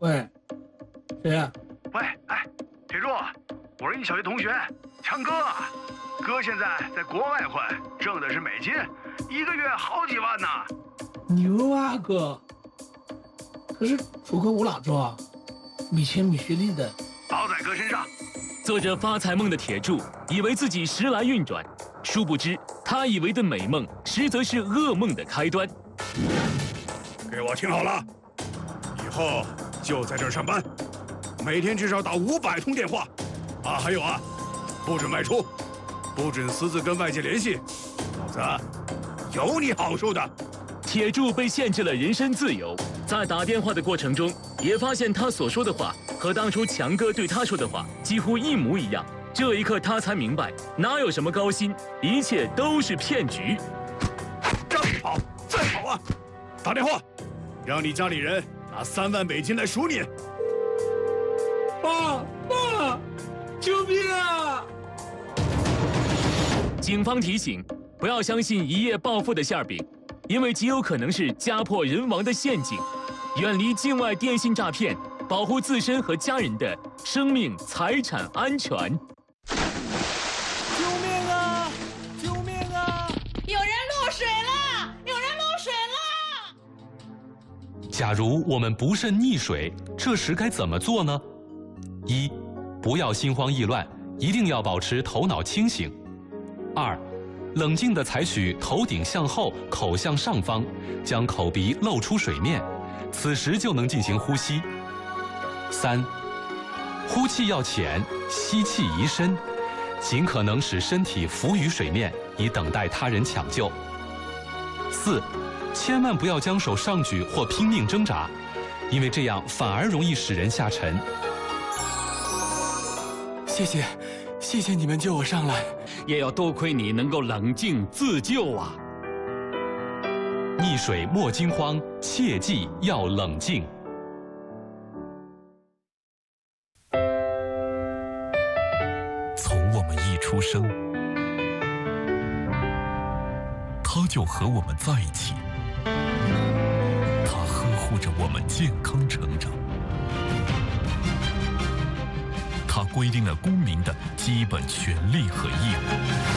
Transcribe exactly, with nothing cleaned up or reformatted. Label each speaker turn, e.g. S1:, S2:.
S1: 喂，谁呀、
S2: 喂，哎，铁柱，我是你小学同学强哥，哥现在在国外混，挣的是美金，一个月好几万呢。
S1: 牛啊哥！可是出口我哪知道啊？没钱没学历的。
S2: 包在哥身上。
S3: 做着发财梦的铁柱以为自己时来运转，殊不知他以为的美梦，实则是噩梦的开端。
S2: 给我听好了，以后就在这儿上班，每天至少打五百通电话。啊，还有啊，不准外出，不准私自跟外界联系，否则有你好受的。
S3: 铁柱被限制了人身自由，在打电话的过程中，也发现他所说的话和当初强哥对他说的话几乎一模一样。这一刻，他才明白，哪有什么高薪，一切都是骗局。
S2: 让你跑，再跑啊！打电话，让你家里人拿三万美金来赎你。
S1: 爸爸，救命啊！
S3: 警方提醒，不要相信一夜暴富的馅儿饼，因为极有可能是家破人亡的陷阱。远离境外电信诈骗，保护自身和家人的生命财产安全。
S4: 救命啊！救命啊！
S5: 有人落水了！有人落水了！
S6: 假如我们不慎溺水，这时该怎么做呢？一，不要心慌意乱，一定要保持头脑清醒。二，冷静地采取头顶向后、口向上方，将口鼻露出水面，此时就能进行呼吸。三，呼气要浅，吸气宜深，尽可能使身体浮于水面，以等待他人抢救。四，千万不要将手上举或拼命挣扎，因为这样反而容易使人下沉。
S4: 谢谢，谢谢你们救我上来。
S7: 也要多亏你能够冷静自救啊！
S6: 溺水莫惊慌，切记要冷静。
S8: 从我们一出生，他就和我们在一起，他呵护着我们健康成长，他规定了公民的基本权利和义务。